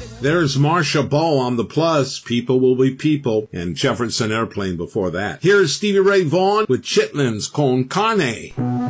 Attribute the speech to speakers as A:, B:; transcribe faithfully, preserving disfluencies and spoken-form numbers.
A: There's Marcia Ball on the Plus, People Will Be People, and Jefferson Airplane before that. Here's Stevie Ray Vaughan with Chitlins Con Carne.